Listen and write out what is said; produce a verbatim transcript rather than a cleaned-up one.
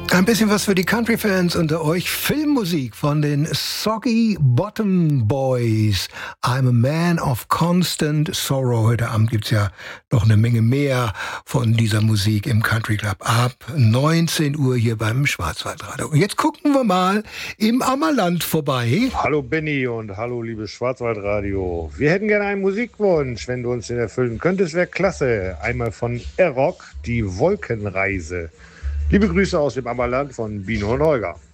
Ein bisschen was für die Country-Fans unter euch. Filmmusik von den Soggy Bottom Boys. I'm a Man of Constant Sorrow. Heute Abend gibt's ja noch eine Menge mehr von dieser Musik im Country Club. Ab neunzehn Uhr hier beim Schwarzwaldradio. Und jetzt gucken wir mal im Ammerland vorbei. Hallo Benny und hallo liebes Schwarzwaldradio. Wir hätten gerne einen Musikwunsch, wenn du uns den erfüllen könntest, wäre klasse. Einmal von Air Rock, die Wolkenreise. Liebe Grüße aus dem Ammerland von Bino und Holger.